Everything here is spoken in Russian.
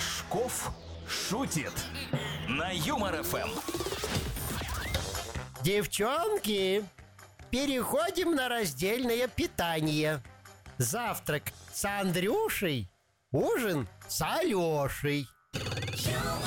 Рожков шутит на Юмор ФМ. Девчонки, переходим на раздельное питание. Завтрак с Андрюшей, ужин с Алешей.